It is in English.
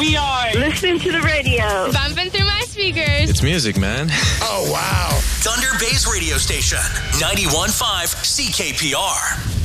CKPR. Listening to the radio. Bumping through my speakers. It's music, man. Oh, wow. Thunder Bay's radio station, 91.5 CKPR.